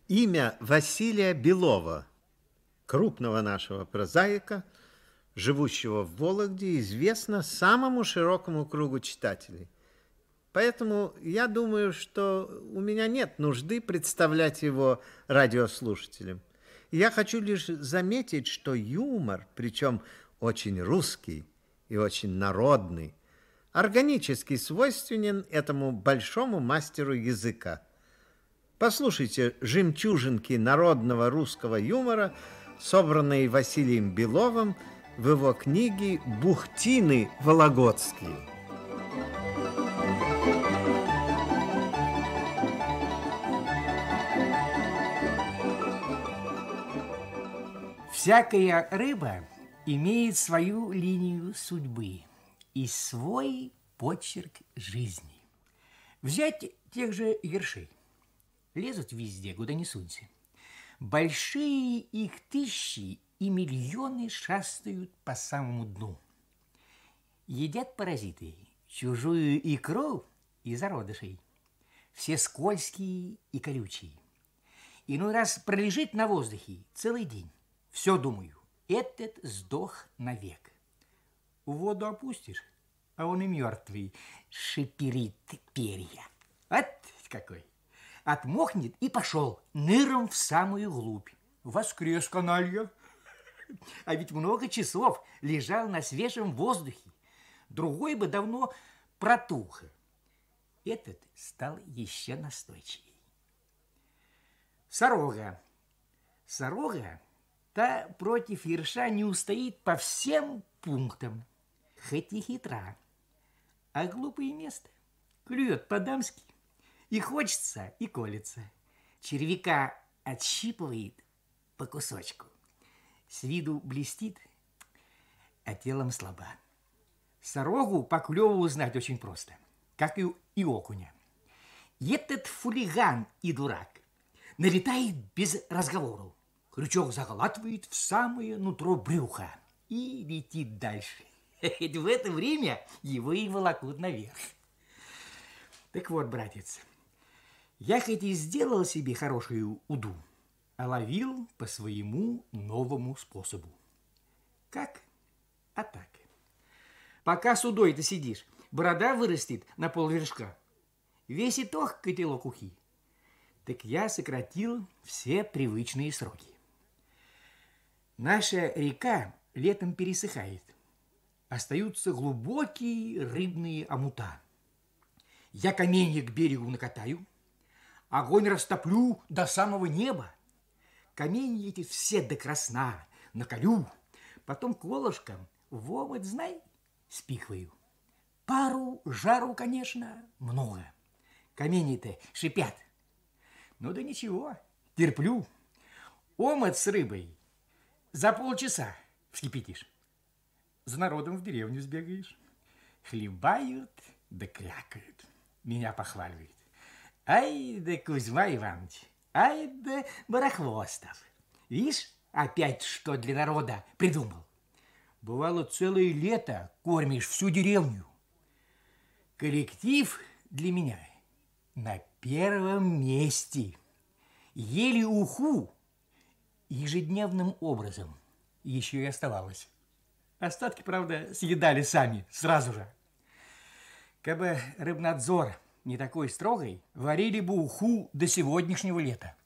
Имя Василия Белова, крупного нашего прозаика, живущего в Вологде, известно самому широкому кругу читателей. Поэтому я думаю, что у меня нет нужды представлять его радиослушателям. Я хочу лишь заметить, что юмор, причем очень русский и очень народный, органически свойственен этому большому мастеру языка. Послушайте жемчужинки народного русского юмора, собранные Василием Беловым в его книге «Бухтины вологодские». Всякая рыба имеет свою линию судьбы и свой почерк жизни. Взять тех же ершей. Лезут везде, куда не сунься. Большие их тысячи и миллионы шастают по самому дну. Едят паразиты чужую икру и зародышей. Все скользкие и колючие. Иной раз пролежит на воздухе целый день. Все думаю, этот сдох навек. В воду опустишь, а он и мертвый шиперит перья. Вот какой! Отмохнет и пошел ныром в самую глубь. Воскрес каналья. А ведь много часов лежал на свежем воздухе. Другой бы давно протух. Этот стал еще настойчивее. Сорога. Сорога та против ерша не устоит по всем пунктам. Хоть и хитра, а глупое место. Клюет по-дамски. И хочется, и колется. Червяка отщипывает по кусочку. С виду блестит, а телом слаба. Сорогу по клёву узнать очень просто, как и окуня. Этот фулиган и дурак налетает без разговору. Крючок заглатывает в самое нутро брюха и летит дальше. Ведь в это время его и волокут наверх. Так вот, братец, я хоть и сделал себе хорошую уду, а ловил по своему новому способу. Как? А так. Пока с удой ты сидишь, борода вырастет на полвершка. Весит ох котелок ухи. Так я сократил все привычные сроки. Наша река летом пересыхает. Остаются глубокие рыбные омута. Я каменья к берегу накатаю, огонь растоплю до самого неба. Каменья эти все до красна наколю, потом колышком в омут, знай, спихиваю. Пару, жару, конечно, много. Каменья-то шипят. Ну да ничего, терплю. Омут с рыбой за полчаса вскипятишь. За народом в деревню сбегаешь. Хлебают да крякают. Меня похваливают. Ай да Кузьма Иванович, ай да Барахвостов. Видишь, опять что для народа придумал. Бывало, целое лето кормишь всю деревню. Коллектив для меня на первом месте. Ели уху ежедневным образом. Еще и оставалось. Остатки, правда, съедали сами, сразу же. Кабы рыбнадзор не такой строгий, варили бы уху до сегодняшнего лета.